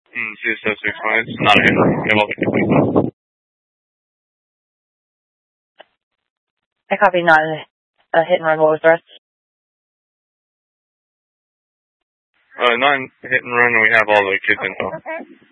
C661. It's not a hit and run. We have all the kids. I copy, not a hit and run. What was the rest? Not hit and run, and we have all the kids' info.